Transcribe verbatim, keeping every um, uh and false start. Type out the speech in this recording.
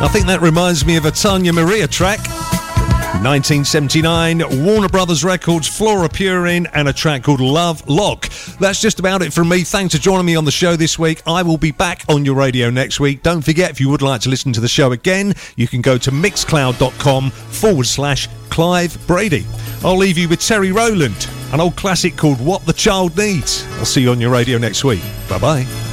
I think that reminds me of a Tanya Maria track. nineteen seventy-nine, Warner Brothers Records, Flora Purin, and a track called Love Lock. That's just about it from me. Thanks for joining me on the show this week. I will be back on your radio next week. Don't forget, if you would like to listen to the show again, you can go to mixcloud.com forward slash Clive Brady. I'll leave you with Terry Rowland, an old classic called What the Child Needs. I'll see you on your radio next week. Bye-bye.